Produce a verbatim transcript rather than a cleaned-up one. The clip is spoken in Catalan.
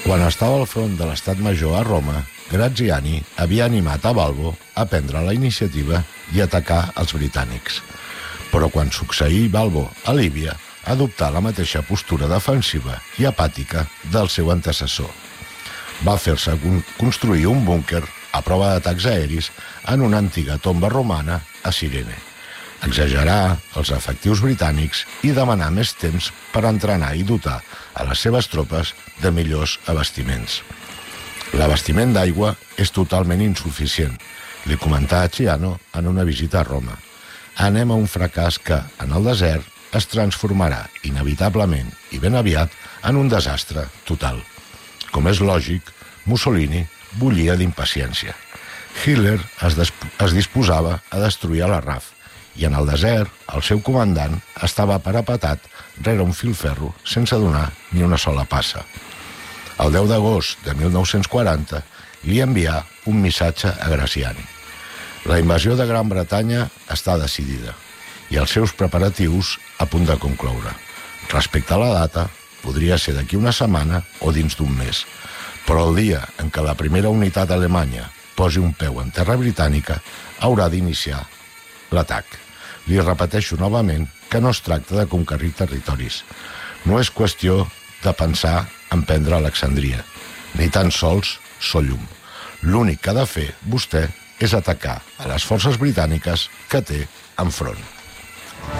Quan estava al front de l'Estat Major a Roma, Graziani havia animat a Balbo a prendre la iniciativa i atacar els britànics. Però quan succeí Balbo a Líbia, adoptà la mateixa postura defensiva i apàtica del seu antecessor. Va fer-se construir un búnquer a prova d'atacs aeris en una antiga tomba romana a Cirene, exagerar els efectius britànics i demanar més temps per entrenar i dotar a les seves tropes de millors abastiments. L'abastiment d'aigua és totalment insuficient, li comentà a Ciano en una visita a Roma. Anem a un fracàs que, en el desert, es transformarà inevitablement i ben aviat en un desastre total. Com és lògic, Mussolini bullia d'impaciència. Hitler es, es disposava a destruir a la R A F i en el desert el seu comandant estava parapetat rere un filferro sense donar ni una sola passa. El deu d'agost de mil nou-cents quaranta li envià un missatge a Graziani. La invasió de Gran Bretanya està decidida i els seus preparatius a punt de concloure. Respecte a la data, podria ser d'aquí una setmana o dins d'un mes, però el dia en què la primera unitat alemanya posi un peu en terra britànica haurà d'iniciar l'atac. Li repeteixo novament que no es tracta de conquerir territoris. No és qüestió de pensar en prendre Alexandria, ni tan sols Sollum. L'únic que ha de fer vostè és atacar a les forces britàniques que té enfront.